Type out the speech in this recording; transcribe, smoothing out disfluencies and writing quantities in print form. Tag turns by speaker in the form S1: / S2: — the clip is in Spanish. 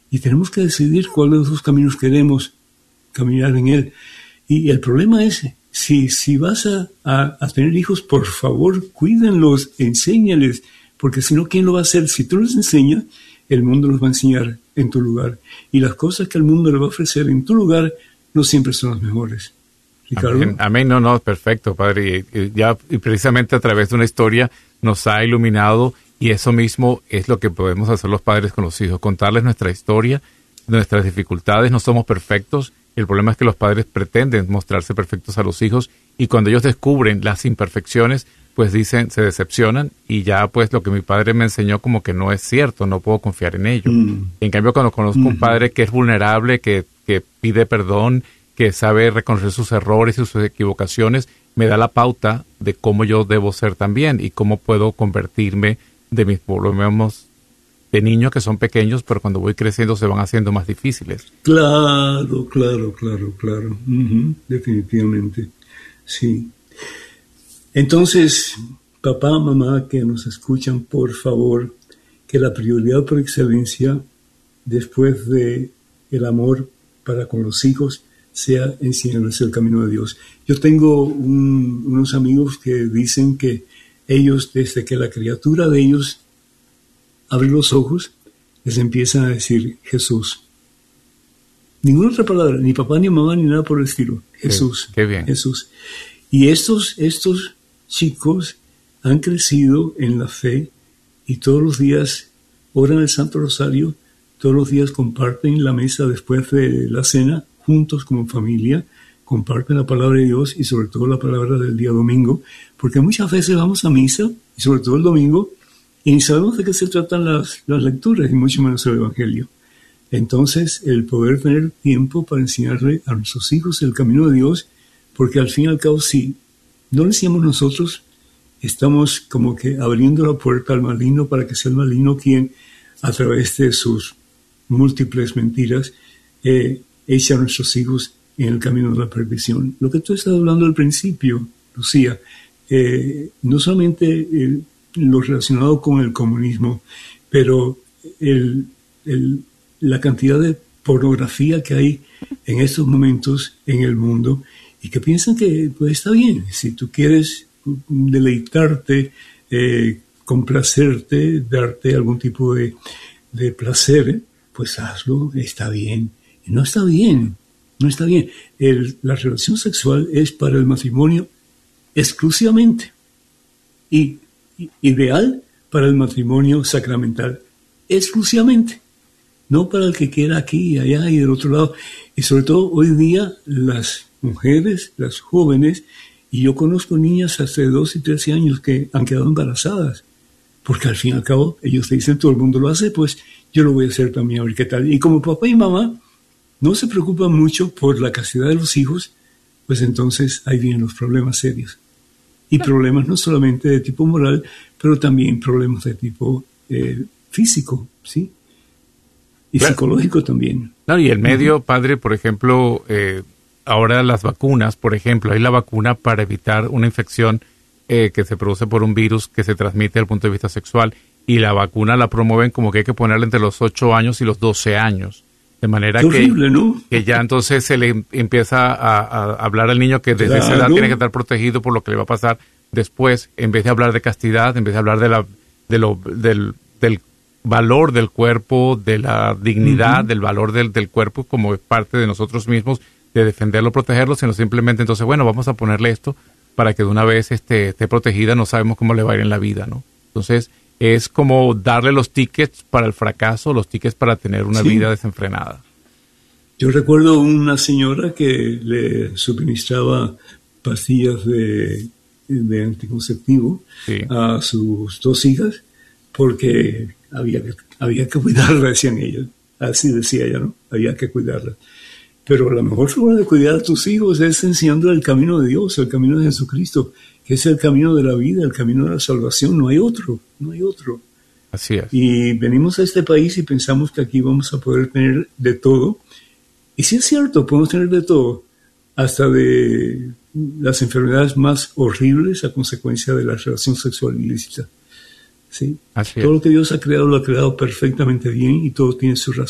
S1: y tenemos que decidir cuál de los dos caminos queremos caminar en él. Y el problema es, si vas a tener hijos, por favor, cuídenlos, enséñales, porque si no, ¿quién lo va a hacer? Si tú les enseñas, el mundo los va a enseñar en tu lugar. Y las cosas que el mundo le va a ofrecer en tu lugar no siempre son las mejores. Ricardo.
S2: Amén. No, perfecto, Padre. Y precisamente a través de una historia nos ha iluminado, y eso mismo es lo que podemos hacer los padres con los hijos, contarles nuestra historia, nuestras dificultades. No somos perfectos. El problema es que los padres pretenden mostrarse perfectos a los hijos, y cuando ellos descubren las imperfecciones, pues dicen, se decepcionan, y ya pues lo que mi padre me enseñó como que no es cierto, no puedo confiar en ello. En cambio, cuando conozco un padre que es vulnerable, que pide perdón, que sabe reconocer sus errores y sus equivocaciones, me da la pauta de cómo yo debo ser también y cómo puedo convertirme de mis problemas de niños que son pequeños, pero cuando voy creciendo se van haciendo más difíciles.
S1: Claro. Definitivamente, sí. Entonces, papá, mamá, que nos escuchan, por favor, que la prioridad por excelencia, después de el amor para con los hijos, sea enseñarles el camino de Dios. Yo tengo unos amigos que dicen que ellos, desde que la criatura de ellos abre los ojos, les empiezan a decir Jesús. Ninguna otra palabra, ni papá, ni mamá, ni nada por el estilo. Jesús.
S2: Qué bien.
S1: Jesús. Y estos chicos han crecido en la fe y todos los días oran el Santo Rosario, todos los días comparten la mesa después de la cena, juntos como familia, comparten la palabra de Dios y sobre todo la palabra del día domingo, porque muchas veces vamos a misa, y sobre todo el domingo, y ni sabemos de qué se tratan las lecturas, y mucho menos el Evangelio. Entonces, el poder tener tiempo para enseñarle a nuestros hijos el camino de Dios, porque al fin y al cabo, si no le enseñamos nosotros, estamos como que abriendo la puerta al maligno para que sea el maligno quien, a través de sus múltiples mentiras, eche a nuestros hijos en el camino de la perdición. Lo que tú estás hablando al principio, Lucía, no solamente lo relacionado con el comunismo, pero la cantidad de pornografía que hay en estos momentos en el mundo, y que piensan que pues está bien, si tú quieres deleitarte, complacerte, darte algún tipo de placer, pues hazlo, está bien. No está bien. La relación sexual es para el matrimonio exclusivamente, y ideal para el matrimonio sacramental exclusivamente, no para el que quiera aquí y allá y del otro lado. Y sobre todo hoy día las mujeres, las jóvenes, y yo conozco niñas hasta de 12 y 13 años que han quedado embarazadas, porque al fin y al cabo ellos dicen, todo el mundo lo hace, pues yo lo voy a hacer también, a ver qué tal. Y como papá y mamá no se preocupan mucho por la castidad de los hijos, pues entonces ahí vienen los problemas serios. Y problemas no solamente de tipo moral, pero también problemas de tipo físico, ¿sí? Y claro, psicológico también.
S2: No, y el medio, padre, por ejemplo, ahora las vacunas, por ejemplo, hay la vacuna para evitar una infección que se produce por un virus que se transmite desde el punto de vista sexual, y la vacuna la promueven como que hay que ponerla entre los 8 años y los 12 años. De manera
S1: horrible, ¿no?
S2: Que ya entonces se le empieza a hablar al niño que desde esa edad tiene que estar protegido por lo que le va a pasar después, en vez de hablar de castidad, en vez de hablar del valor del cuerpo, de la dignidad, del valor del cuerpo como parte de nosotros mismos, de defenderlo, protegerlo, sino simplemente entonces, bueno, vamos a ponerle esto para que de una vez esté protegida, no sabemos cómo le va a ir en la vida, ¿no? Entonces, es como darle los tickets para el fracaso, los tickets para tener una vida desenfrenada.
S1: Yo recuerdo una señora que le suministraba pastillas de anticonceptivo a sus 2 hijas porque había que cuidarla, decían ellas. Así decía ella, ¿no? Había que cuidarla. Pero la mejor forma de cuidar a tus hijos es enseñándole el camino de Dios, el camino de Jesucristo, que es el camino de la vida, el camino de la salvación. No hay otro.
S2: Así es.
S1: Y venimos a este país y pensamos que aquí vamos a poder tener de todo. Y sí es cierto, podemos tener de todo, hasta de las enfermedades más horribles a consecuencia de la relación sexual ilícita. ¿Sí?
S2: Así
S1: todo
S2: es.
S1: lo que Dios ha creado lo ha creado perfectamente bien y todo tiene su razón.